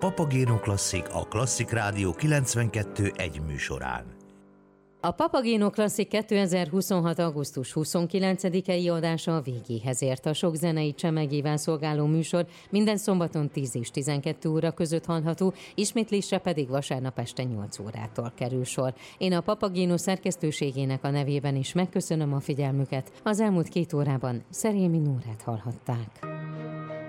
Papagéno Klasszik a Klasszik Rádió 92.1 műsorán. A Papagéno Klasszik 2026. augusztus 29-i adása a végéhez ért. A sok zenei csemegével szolgáló műsor minden szombaton 10 és 12 óra között hallható, ismétlésre pedig vasárnap este 8 órától kerül sor. Én a Papagéno szerkesztőségének a nevében is megköszönöm a figyelmüket. Az elmúlt 2 órában Szerémi Nórát hallhatták.